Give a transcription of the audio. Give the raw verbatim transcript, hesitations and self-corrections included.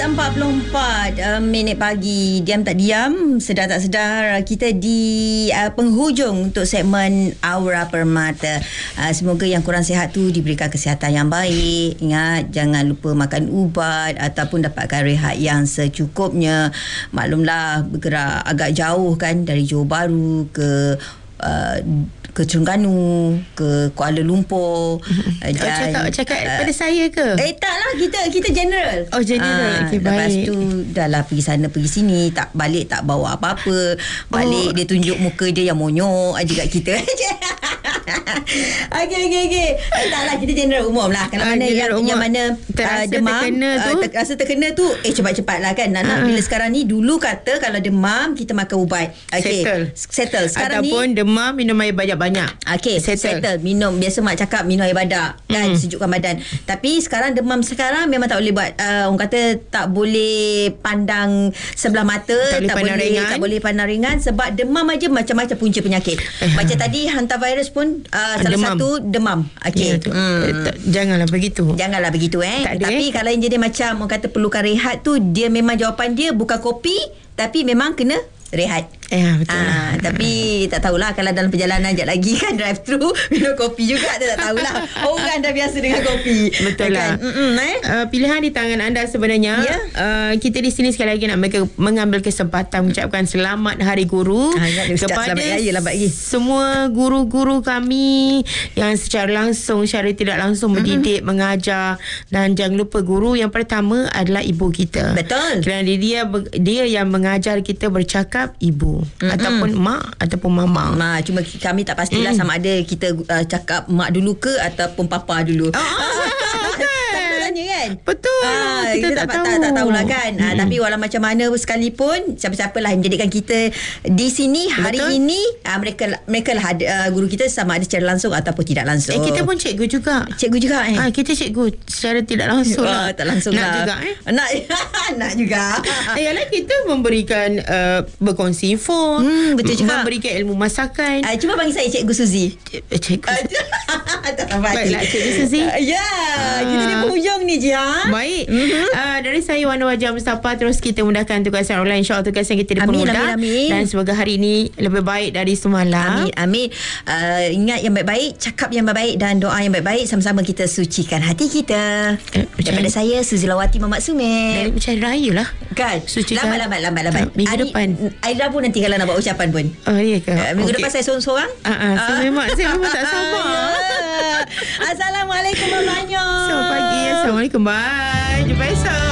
empat puluh empat uh, minit pagi. Diam tak diam, sedar tak sedar, kita di uh, penghujung untuk segmen Aura Permata. uh, Semoga yang kurang sihat tu diberikan kesihatan yang baik. Ingat, jangan lupa makan ubat ataupun dapatkan rehat yang secukupnya. Maklumlah, bergerak agak jauh kan, dari Johor Bahru ke uh, ke Terengganu, ke Kuala Lumpur. Dan, oh, cakap cakap uh, pada saya ke? Eh taklah, kita kita general. Oh, general. Ha, okay, lepas baik. tu dah lah pergi sana pergi sini, tak balik tak bawa apa-apa. Balik oh. dia tunjuk muka dia yang monyok aja kat kita. Okey okey okey. Eh, taklah, kita general umum lah. Kalau uh, mana yang, yang mana terasa uh, demam, terkena tu, uh, ter, rasa terkena tu, eh cepat-cepat lah kan. Nak-nak uh. bila sekarang ni, dulu kata kalau demam kita makan ubat. Okey. Settle. Settle. Sekarang ataupun ni demam minum air banyak-banyak. Okey, settle. settle. Minum, biasa mak cakap minum air badak kan, mm. sejukkan badan. Tapi sekarang demam sekarang memang tak boleh buat, uh, orang kata tak boleh pandang sebelah mata, tak, tak boleh ringan. tak boleh pandang ringan, sebab demam aja macam-macam punca penyakit. Macam tadi hantavirus pun uh, salah demam. satu demam. Okey. Ya, hmm. Janganlah begitu. Janganlah begitu eh. Tak Tapi eh. kalau yang jadi macam orang kata perlukan rehat tu, dia memang jawapan dia bukan kopi, tapi memang kena rehat. Ya, betul. Ah, tapi tak tahulah kalau dalam perjalanan sekejap lagi kan drive thru minum kopi juga, tak tahulah. Orang dah biasa dengan kopi. Betul kan? lah. Eh? Uh, pilihan di tangan anda sebenarnya. Yeah. Uh, kita di sini sekali lagi nak mengambil kesempatan mengucapkan selamat Hari Guru ah, kepada raya, semua guru-guru kami yang secara langsung, secara tidak langsung mendidik, mm-hmm. mengajar. Dan jangan lupa, guru yang pertama adalah ibu kita. Betul. Kerana dia dia yang mengajar kita bercakap ibu. Mm-hmm. Ataupun mak ataupun mama. Ma, cuma kami tak pastilah mm. sama ada kita uh, cakap mak dulu ke ataupun papa dulu. Oh, tanya kan? Betul. Ah, kita, kita tak, tak tahu. Tak, tak tahulah kan. Mm. Ah, tapi walau macam mana sekalipun, siapa-siapalah yang menjadikan kita di sini hari Betul. ini, ah, mereka mereka lah uh, guru kita, sama ada secara langsung ataupun tidak langsung. Eh, kita pun cikgu juga. Cikgu juga eh. Ah, kita cikgu secara tidak langsung oh, lah. Tak langsung nak lah. juga eh. Nak nak juga. Ayalah, kita memberikan uh, berkongsi info. Hmm, betul juga. Memberikan ilmu masakan. Uh, cuba panggil saya Cikgu Suzy. Cikgu. Tak tahu. Baiklah, Cikgu Suzy. Uh, ya, yeah. uh. kita di penghujung ni je. Ha? Baik. Mm-hmm. Uh, dari saya Wana Wajah Mustafa, terus kita mudahkan tugasan online. InsyaAllah tugasan kita dipermudah. Amin, amin, amin. Dan semoga hari ini lebih baik dari semalam. Amin, amin. Uh, ingat yang baik-baik, cakap yang baik-baik dan doa yang baik-baik. Sama-sama kita sucikan hati kita. Eh, Daripada saya, Suzilawati Mamat Sumit. Dari mencari raya lah. Kan? Sucikan. Lambat, lambat, lambat, lambat. Uh, minggu Adi, depan. Aida pun nanti kalau nak buat ucapan pun. Oh, iya ke? Uh, minggu okay. depan saya seorang-seorang. Uh, uh, saya, uh. memang, saya memang tak sabar. Assalamualaikum warahmatullahi wabarakatuh. Selamat pagi. Assalamualaikum. Bye. Jumpa esok.